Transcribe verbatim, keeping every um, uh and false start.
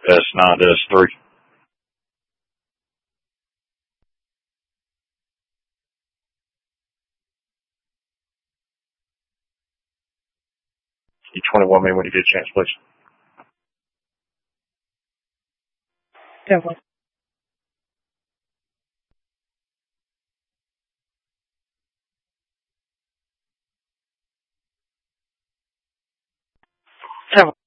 S nine to S three. You twenty-one me when you get a chance, please. Definitely. Definitely.